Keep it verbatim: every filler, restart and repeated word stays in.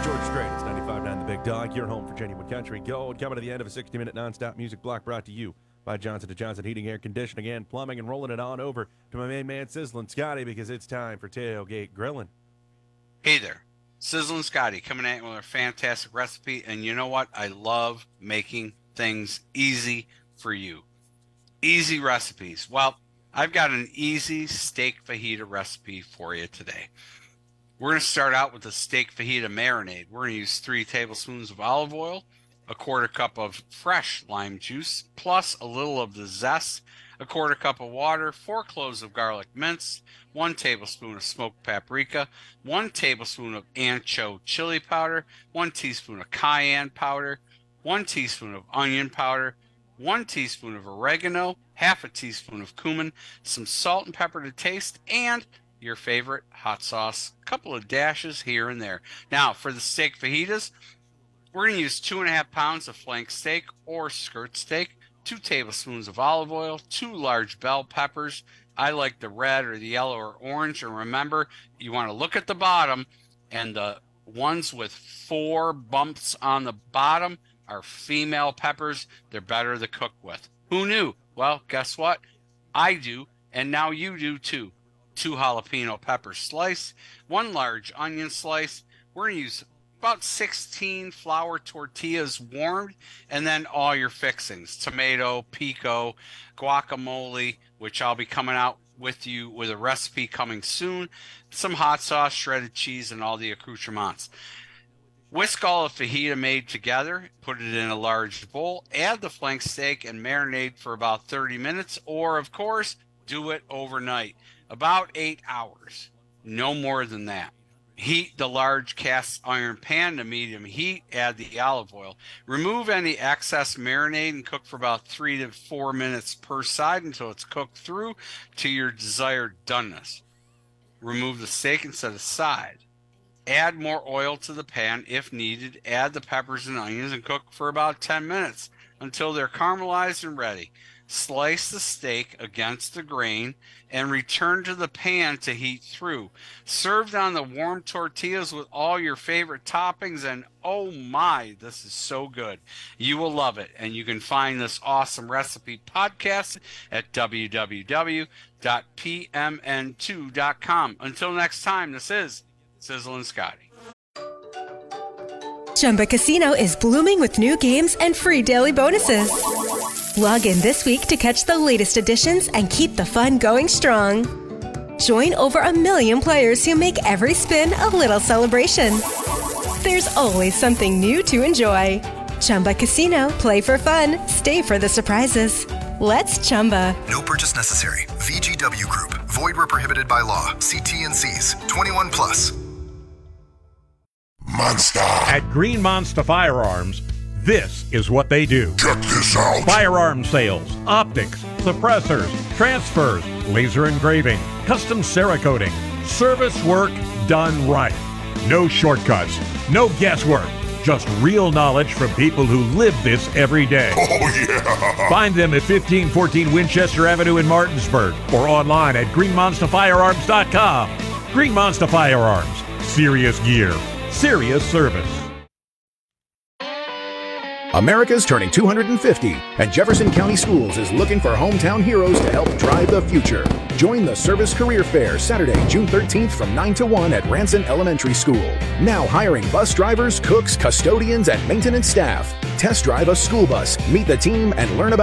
George Strait, it's ninety-five point nine The Big Dog, your home for genuine country gold. Coming to the end of a sixty-minute nonstop music block brought to you by Johnson and Johnson Heating, Air Conditioning, and Plumbing, and rolling it on over to my main man, Sizzlin' Scotty, because it's time for Tailgate Grillin'. Hey there, Sizzlin' Scotty coming at you with a fantastic recipe, and you know what? I love making things easy for you. Easy recipes. Well, I've got an easy steak fajita recipe for you today. We're going to start out with the steak fajita marinade. We're going to use three tablespoons of olive oil, a quarter cup of fresh lime juice, plus a little of the zest, a quarter cup of water, four cloves of garlic minced, one tablespoon of smoked paprika, one tablespoon of ancho chili powder, one teaspoon of cayenne powder, one teaspoon of onion powder, one teaspoon of oregano, half a teaspoon of cumin, some salt and pepper to taste, and your favorite hot sauce, a couple of dashes here and there. Now, for the steak fajitas, we're going to use two and a half pounds of flank steak or skirt steak, two tablespoons of olive oil, two large bell peppers. I like the red or the yellow or orange. And remember, you want to look at the bottom, and the ones with four bumps on the bottom are female peppers. They're better to cook with. Who knew? Well, guess what? I do, and now you do too. Two jalapeno peppers sliced, one large onion slice. We're going to use about sixteen flour tortillas warmed, and then all your fixings, tomato, pico, guacamole, which I'll be coming out with you with a recipe coming soon, some hot sauce, shredded cheese, and all the accoutrements. Whisk all the fajita made together, put it in a large bowl, add the flank steak, and marinate for about thirty minutes, or, of course, do it overnight. About eight hours, no more than that. Heat the large cast iron pan to medium heat, add the olive oil. Remove any excess marinade and cook for about three to four minutes per side until it's cooked through to your desired doneness. Remove the steak and set aside. Add more oil to the pan if needed. Add the peppers and onions and cook for about ten minutes until they're caramelized and ready. Slice the steak against the grain and return to the pan to heat through. Served on the warm tortillas with all your favorite toppings, and oh my, this is so good. You will love it, and you can find this awesome recipe podcast at w w w dot p m n two dot com. Until next time, this is Sizzlin' Scotty. Chumba Casino is blooming with new games and free daily bonuses. Log in this week to catch the latest additions and keep the fun going strong. Join over a million players who make every spin a little celebration. There's always something new to enjoy. Chumba Casino, play for fun, stay for the surprises. Let's Chumba. No purchase necessary. V G W Group. Void where prohibited by law. See T N Cs. twenty-one plus. Monster. At Green Monster Firearms, this is what they do. Check this out. Firearm sales, optics, suppressors, transfers, laser engraving, custom Cerakoting, service work done right. No shortcuts, no guesswork, just real knowledge from people who live this every day. Oh, yeah. Find them at fifteen fourteen Winchester Avenue in Martinsburg or online at green monster firearms dot com. Green Monster Firearms, serious gear, serious service. America's turning two hundred fifty, and Jefferson County Schools is looking for hometown heroes to help drive the future. Join the Service Career Fair Saturday, June thirteenth from nine to one at Ranson Elementary School. Now hiring bus drivers, cooks, custodians, and maintenance staff. Test drive a school bus, meet the team, and learn about